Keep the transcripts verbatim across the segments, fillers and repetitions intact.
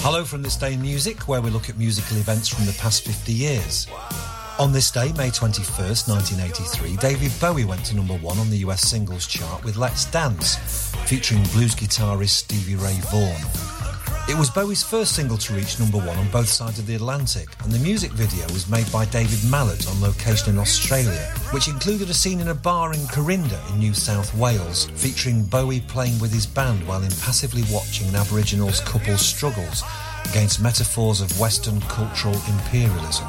Hello from This Day in Music, where we look at musical events from the past fifty years. On this day, May twenty-first, nineteen eighty-three, David Bowie went to number one on the U S singles chart with Let's Dance, featuring blues guitarist Stevie Ray Vaughan. It was Bowie's first single to reach number one on both sides of the Atlantic, and the music video was made by David Mallard on location in Australia, which included a scene in a bar in Corinda in New South Wales, featuring Bowie playing with his band while impassively watching an Aboriginals couple's struggles against metaphors of Western cultural imperialism.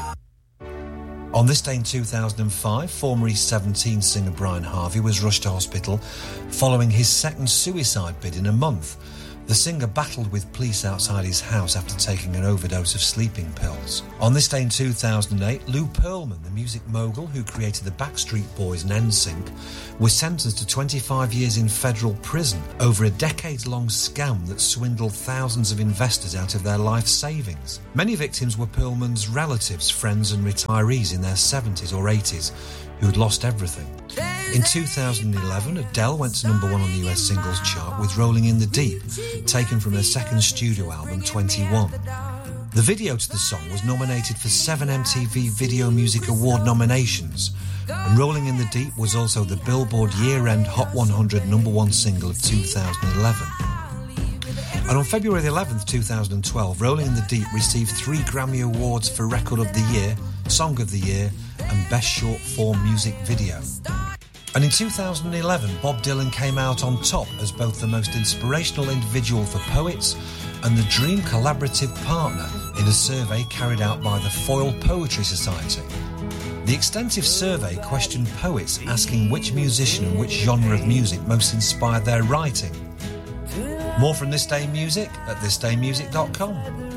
On this day in two thousand five, former East seventeen singer Brian Harvey was rushed to hospital following his second suicide bid in a month. The singer battled with police outside his house after taking an overdose of sleeping pills. On this day in two thousand eight, Lou Pearlman, the music mogul who created the Backstreet Boys and N Sync, was sentenced to twenty-five years in federal prison over a decades-long scam that swindled thousands of investors out of their life savings. Many victims were Pearlman's relatives, friends and retirees in their seventies or eighties who had lost everything. In two thousand eleven, Adele went to number one on the U S singles chart with Rolling in the Deep, taken from her second studio album, twenty-one. The video to the song was nominated for seven M T V Video Music Award nominations, and Rolling in the Deep was also the Billboard year-end Hot one hundred number one single of two thousand eleven. And on February eleventh, twenty twelve, Rolling in the Deep received three Grammy Awards for Record of the Year, Song of the Year, and Best Short Form Music Video. And in two thousand eleven, Bob Dylan came out on top as both the most inspirational individual for poets and the dream collaborative partner in a survey carried out by the Foyle Poetry Society. The extensive survey questioned poets asking which musician and which genre of music most inspired their writing. More from This Day in Music at this day music dot com.